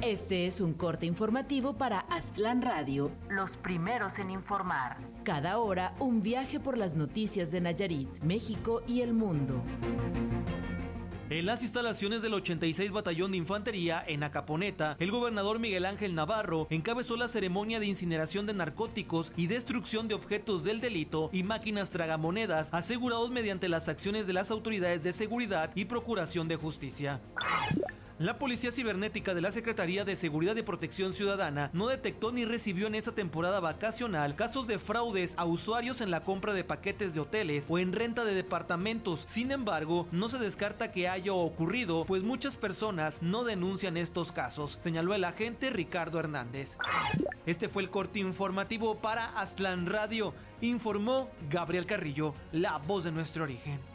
Este es un corte informativo para Aztlán Radio, los primeros en informar. Cada hora, un viaje por las noticias de Nayarit, México y el mundo. En las instalaciones del 86 Batallón de Infantería, en Acaponeta, el gobernador Miguel Ángel Navarro encabezó la ceremonia de incineración de narcóticos y destrucción de objetos del delito y máquinas tragamonedas asegurados mediante las acciones de las autoridades de seguridad y procuración de justicia. La Policía Cibernética de la Secretaría de Seguridad y Protección Ciudadana no detectó ni recibió en esta temporada vacacional casos de fraudes a usuarios en la compra de paquetes de hoteles o en renta de departamentos. Sin embargo, no se descarta que haya ocurrido, pues muchas personas no denuncian estos casos, señaló el agente Ricardo Hernández. Este fue el corte informativo para Aztlán Radio. Informó Gabriel Carrillo, la voz de nuestro origen.